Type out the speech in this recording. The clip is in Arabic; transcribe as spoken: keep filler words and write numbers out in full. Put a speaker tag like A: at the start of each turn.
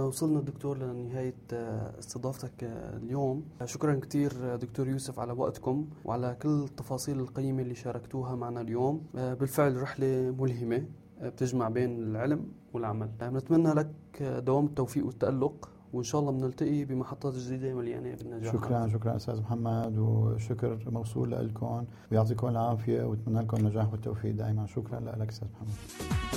A: وصلنا دكتور لنهاية استضافتك اليوم. شكرا كتير دكتور يوسف على وقتكم وعلى كل التفاصيل القيمة اللي شاركتوها معنا اليوم. بالفعل رحلة ملهمة بتجمع بين العلم والعمل. نتمنى لك دوام التوفيق والتألق، وإن شاء الله بنلتقي بمحطات جديدة مليانة بالنجاح.
B: شكرا شكرا أستاذ محمد، وشكر موصول لكم ويعطيكم العافية واتمنى لكم النجاح والتوفيق دائما. شكرا لك أستاذ محمد.